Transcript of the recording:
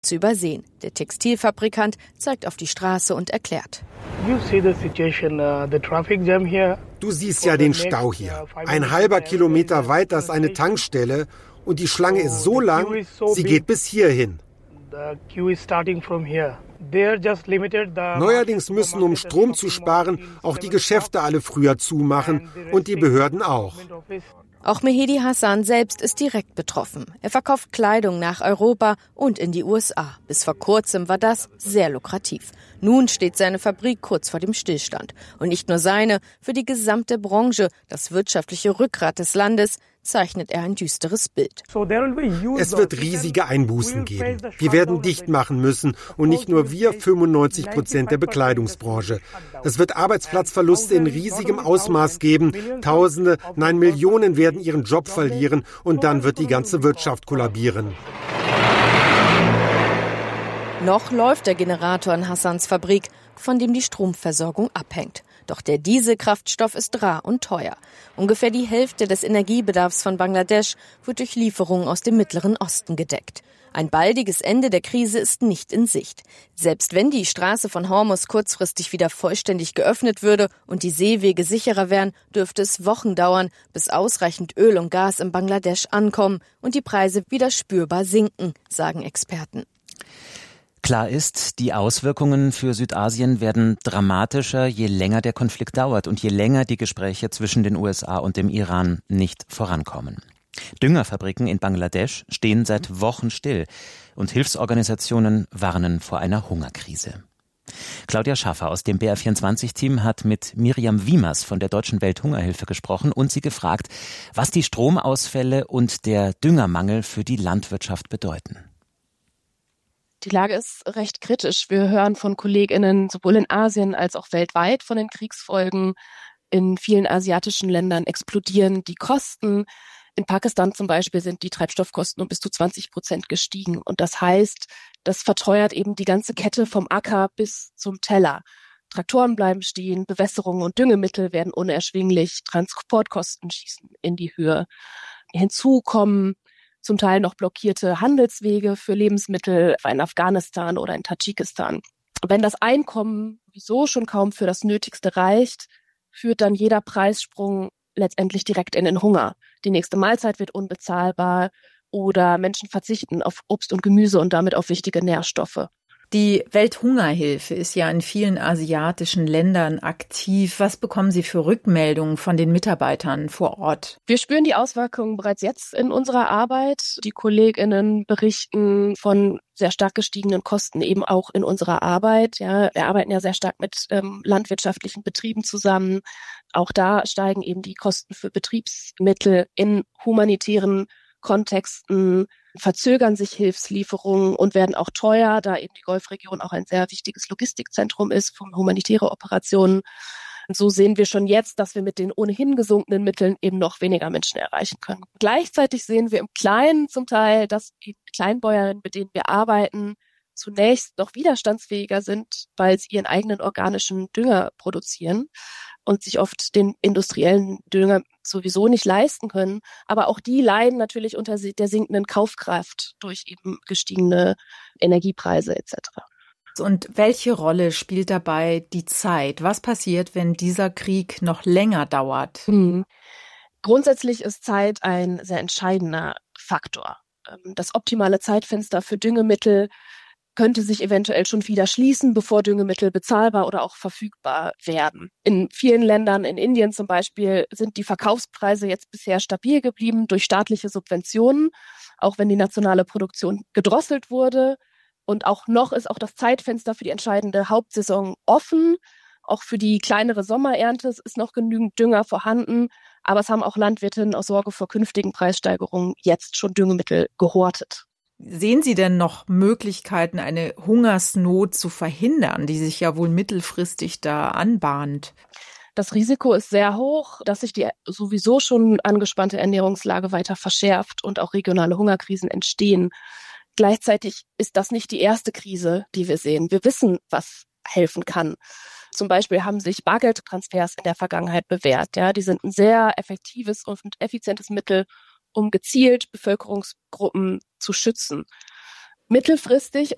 zu übersehen. Der Textilfabrikant zeigt auf die Straße und erklärt. Du siehst ja den Stau hier. Ein halber Kilometer weiter ist eine Tankstelle und die Schlange ist so lang, sie geht bis hierhin. Neuerdings müssen, um Strom zu sparen, auch die Geschäfte alle früher zumachen und die Behörden auch. Auch Mehedi Hassan selbst ist direkt betroffen. Er verkauft Kleidung nach Europa und in die USA. Bis vor kurzem war das sehr lukrativ. Nun steht seine Fabrik kurz vor dem Stillstand. Und nicht nur seine, für die gesamte Branche, das wirtschaftliche Rückgrat des Landes, zeichnet er ein düsteres Bild. Es wird riesige Einbußen geben. Wir werden dicht machen müssen und nicht nur wir, 95% der Bekleidungsbranche. Es wird Arbeitsplatzverluste in riesigem Ausmaß geben. Tausende, nein Millionen werden ihren Job verlieren und dann wird die ganze Wirtschaft kollabieren. Noch läuft der Generator in Hassans Fabrik, von dem die Stromversorgung abhängt. Doch der Dieselkraftstoff ist rar und teuer. Ungefähr die Hälfte des Energiebedarfs von Bangladesch wird durch Lieferungen aus dem Mittleren Osten gedeckt. Ein baldiges Ende der Krise ist nicht in Sicht. Selbst wenn die Straße von Hormuz kurzfristig wieder vollständig geöffnet würde und die Seewege sicherer wären, dürfte es Wochen dauern, bis ausreichend Öl und Gas in Bangladesch ankommen und die Preise wieder spürbar sinken, sagen Experten. Klar ist, die Auswirkungen für Südasien werden dramatischer, je länger der Konflikt dauert und je länger die Gespräche zwischen den USA und dem Iran nicht vorankommen. Düngerfabriken in Bangladesch stehen seit Wochen still und Hilfsorganisationen warnen vor einer Hungerkrise. Claudia Schaffer aus dem BR24-Team hat mit Miriam Wiemers von der Deutschen Welthungerhilfe gesprochen und sie gefragt, was die Stromausfälle und der Düngermangel für die Landwirtschaft bedeuten. Die Lage ist recht kritisch. Wir hören von KollegInnen sowohl in Asien als auch weltweit von den Kriegsfolgen. In vielen asiatischen Ländern explodieren die Kosten. In Pakistan zum Beispiel sind die Treibstoffkosten um bis zu 20% gestiegen. Und das heißt, das verteuert eben die ganze Kette vom Acker bis zum Teller. Traktoren bleiben stehen, Bewässerung und Düngemittel werden unerschwinglich, Transportkosten schießen in die Höhe. Hinzu kommen zum Teil noch blockierte Handelswege für Lebensmittel in Afghanistan oder in Tadschikistan. Wenn das Einkommen sowieso schon kaum für das Nötigste reicht, führt dann jeder Preissprung letztendlich direkt in den Hunger. Die nächste Mahlzeit wird unbezahlbar oder Menschen verzichten auf Obst und Gemüse und damit auf wichtige Nährstoffe. Die Welthungerhilfe ist ja in vielen asiatischen Ländern aktiv. Was bekommen Sie für Rückmeldungen von den Mitarbeitern vor Ort? Wir spüren die Auswirkungen bereits jetzt in unserer Arbeit. Die KollegInnen berichten von sehr stark gestiegenen Kosten eben auch in unserer Arbeit. Ja, wir arbeiten ja sehr stark mit landwirtschaftlichen Betrieben zusammen. Auch da steigen eben die Kosten für Betriebsmittel in humanitären Kontexten, verzögern sich Hilfslieferungen und werden auch teuer, da eben die Golfregion auch ein sehr wichtiges Logistikzentrum ist für humanitäre Operationen. Und so sehen wir schon jetzt, dass wir mit den ohnehin gesunkenen Mitteln eben noch weniger Menschen erreichen können. Gleichzeitig sehen wir im Kleinen zum Teil, dass die Kleinbäuerinnen, mit denen wir arbeiten, zunächst noch widerstandsfähiger sind, weil sie ihren eigenen organischen Dünger produzieren und sich oft den industriellen Dünger sowieso nicht leisten können. Aber auch die leiden natürlich unter der sinkenden Kaufkraft durch eben gestiegene Energiepreise etc. Und welche Rolle spielt dabei die Zeit? Was passiert, wenn dieser Krieg noch länger dauert? Grundsätzlich ist Zeit ein sehr entscheidender Faktor. Das optimale Zeitfenster für Düngemittel könnte sich eventuell schon wieder schließen, bevor Düngemittel bezahlbar oder auch verfügbar werden. In vielen Ländern, in Indien zum Beispiel, sind die Verkaufspreise jetzt bisher stabil geblieben durch staatliche Subventionen, auch wenn die nationale Produktion gedrosselt wurde. Und auch noch ist auch das Zeitfenster für die entscheidende Hauptsaison offen. Auch für die kleinere Sommerernte ist noch genügend Dünger vorhanden. Aber es haben auch Landwirtinnen aus Sorge vor künftigen Preissteigerungen jetzt schon Düngemittel gehortet. Sehen Sie denn noch Möglichkeiten, eine Hungersnot zu verhindern, die sich ja wohl mittelfristig da anbahnt? Das Risiko ist sehr hoch, dass sich die sowieso schon angespannte Ernährungslage weiter verschärft und auch regionale Hungerkrisen entstehen. Gleichzeitig ist das nicht die erste Krise, die wir sehen. Wir wissen, was helfen kann. Zum Beispiel haben sich Bargeldtransfers in der Vergangenheit bewährt. Ja, die sind ein sehr effektives und effizientes Mittel, um gezielt Bevölkerungsgruppen zu schützen. Mittelfristig